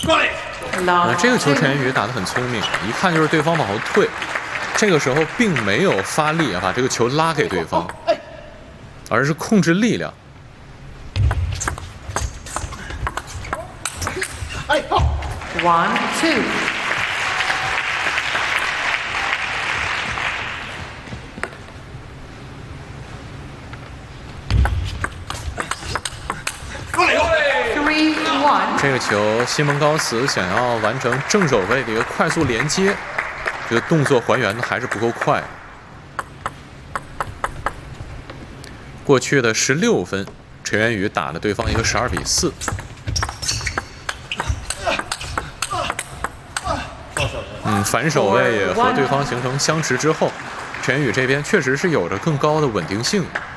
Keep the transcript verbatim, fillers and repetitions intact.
那这个球陈妍宇打得很聪明，一看就是对方往后退，这个时候并没有发力啊，把这个球拉给对方，而是控制力量。 One two。 这个球，西蒙高茨想要完成正手位的一个快速连接，这个动作还原的还是不够快。过去的十六分，陈妍宇打了对方一个十二比四。嗯，反手位也和对方形成相持之后，陈妍宇这边确实是有着更高的稳定性。